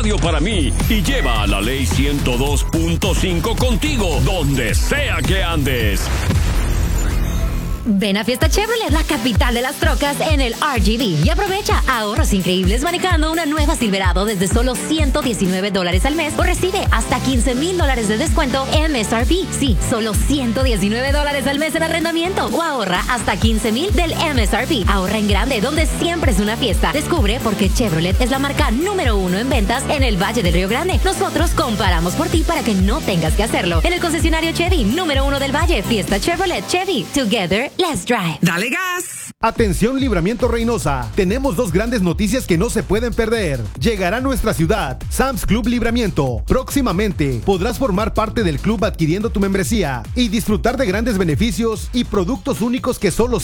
radio para mí y lleva a la ley 102.5 contigo donde sea que andes. Ven a Fiesta Chevrolet, la capital de las trocas, en el RGV y aprovecha ahorros increíbles manejando una nueva Silverado desde solo $119 al mes o recibe hasta $15,000 de descuento MSRP. Sí, solo $119 al mes en arrendamiento o ahorra hasta $15,000 del MSRP. Ahorra en grande, donde siempre es una fiesta. Descubre por qué Chevrolet es la marca número 1 en ventas en el Valle del Río Grande. Nosotros comparamos por ti para que no tengas que hacerlo. En el concesionario Chevy número 1 del Valle, Fiesta Chevrolet. Chevy, together. Let's drive. ¡Dale gas! Atención Libramiento Reynosa, tenemos dos grandes noticias que no se pueden perder. Llegará a nuestra ciudad Sam's Club Libramiento. Próximamente podrás formar parte del club adquiriendo tu membresía y disfrutar de grandes beneficios y productos únicos que solo